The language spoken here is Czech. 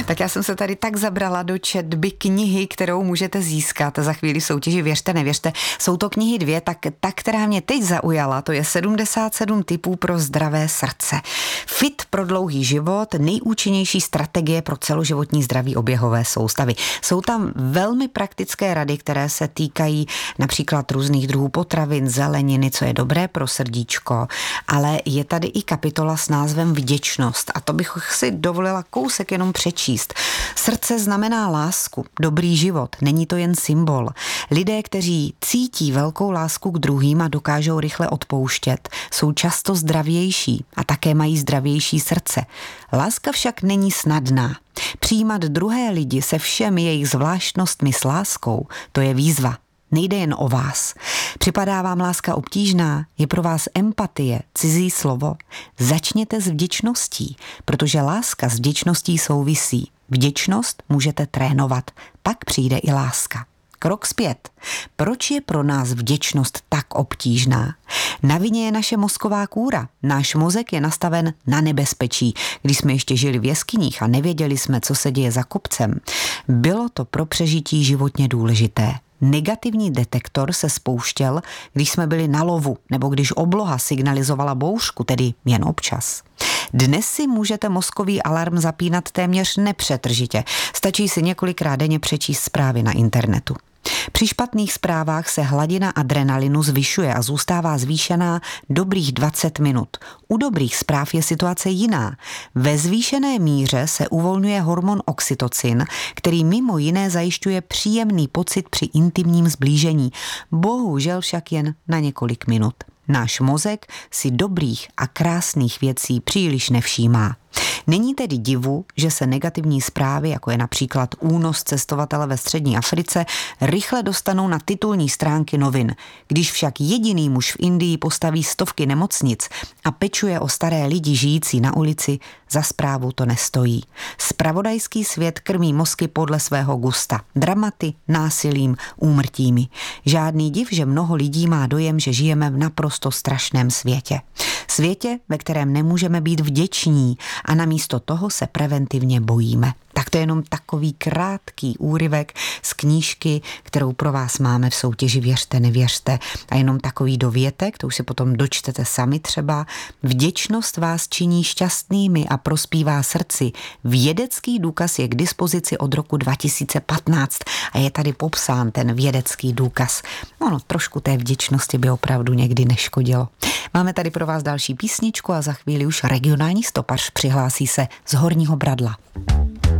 Tak já jsem se tady tak zabrala do četby knihy, kterou můžete získat za chvíli v soutěži Věřte, nevěřte. Jsou to knihy dvě, tak ta, která mě teď zaujala, to je 77 tipů pro zdravé srdce. Fit pro dlouhý život, nejúčinnější strategie pro celoživotní zdraví oběhové soustavy. Jsou tam velmi praktické rady, které se týkají například různých druhů potravin, zeleniny, co je dobré pro srdíčko, ale je tady i kapitola s názvem Vděčnost a to bych si dovolila kousek jenom přečíst. Srdce znamená lásku, dobrý život, není to jen symbol. Lidé, kteří cítí velkou lásku k druhým a dokážou rychle odpouštět, jsou často zdravější a také mají zdravější srdce. Láska však není snadná. Přijímat druhé lidi se všemi jejich zvláštnostmi s láskou, to je výzva. Nejde jen o vás. Připadá vám láska obtížná? Je pro vás empatie cizí slovo? Začněte s vděčností, protože láska s vděčností souvisí. Vděčnost můžete trénovat, pak přijde i láska. Krok zpět. Proč je pro nás vděčnost tak obtížná? Na vině je naše mozková kůra. Náš mozek je nastaven na nebezpečí. Když jsme ještě žili v jeskyních a nevěděli jsme, co se děje za kopcem, bylo to pro přežití životně důležité. Negativní detektor se spouštěl, když jsme byli na lovu nebo když obloha signalizovala bouřku, tedy jen občas. Dnes si můžete mozkový alarm zapínat téměř nepřetržitě. Stačí si několikrát denně přečíst zprávy na internetu. Při špatných zprávách se hladina adrenalinu zvyšuje a zůstává zvýšená dobrých 20 minut. U dobrých zpráv je situace jiná. Ve zvýšené míře se uvolňuje hormon oxytocin, který mimo jiné zajišťuje příjemný pocit při intimním sblížení. Bohužel však jen na několik minut. Náš mozek si dobrých a krásných věcí příliš nevšímá. Není tedy divu, že se negativní zprávy, jako je například únos cestovatele ve střední Africe, rychle dostanou na titulní stránky novin. Když však jediný muž v Indii postaví stovky nemocnic a pečuje o staré lidi žijící na ulici, za zprávu to nestojí. Zpravodajský svět krmí mozky podle svého gusta. Dramaty, násilím, úmrtími. Žádný div, že mnoho lidí má dojem, že žijeme v naprosto strašném světě. Světě, ve kterém nemůžeme být vděční a namísto toho se preventivně bojíme. Tak to je jenom takový krátký úryvek z knížky, kterou pro vás máme v soutěži Věřte, nevěřte. A jenom takový dovětek, to už si potom dočtete sami třeba. Vděčnost vás činí šťastnými a prospívá srdci. Vědecký důkaz je k dispozici od roku 2015 a je tady popsán ten vědecký důkaz. Ono trošku té vděčnosti by opravdu někdy neškodilo. Máme tady pro vás další písničku a za chvíli už regionální stopař přihlásí se z Horního Bradla.